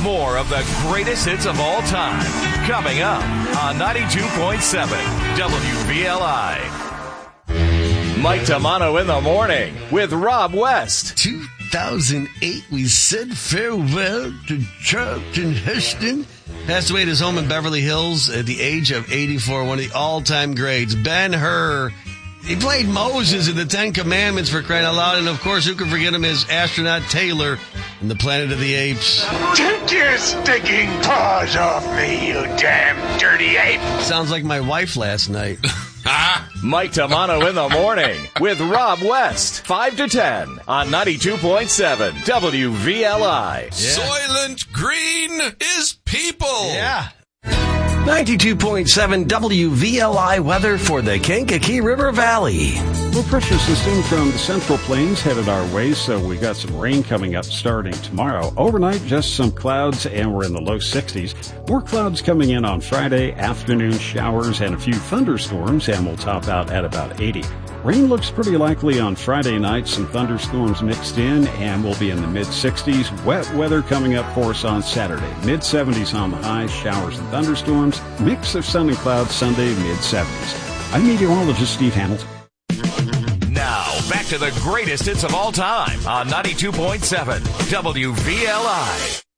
More of the greatest hits of all time. Coming up on 92.7 WVLI. Mike Tamano in the morning with Rob West. 2008, we said farewell to Charlton Heston. Passed away at his home in Beverly Hills at the age of 84. One of the all-time greats. Ben-Hur. He played Moses in the Ten Commandments, for crying out loud. And, of course, who can forget him as Astronaut Taylor in the Planet of the Apes. Take your stinking paws off me, you damn dirty ape. Sounds like my wife last night. Mike Tamano in the morning with Rob West. 5 to 10 on 92.7 WVLI. Soylent Green is people. Yeah. 92.7 WVLI weather for the Kankakee River Valley. Low pressure system from the Central Plains headed our way, so we got some rain coming up starting tomorrow. Overnight, just some clouds, and we're in the low 60s. More clouds coming in on Friday, afternoon showers, and a few thunderstorms, and we'll top out at about 80. Rain looks pretty likely on Friday night, some thunderstorms mixed in, and we'll be in the mid-60s. Wet weather coming up for us on Saturday. Mid-70s on the high, showers and thunderstorms. Mix of sun and clouds Sunday, mid-70s. I'm meteorologist Steve Hamilton. Now, back to the greatest hits of all time on 92.7 WVLI.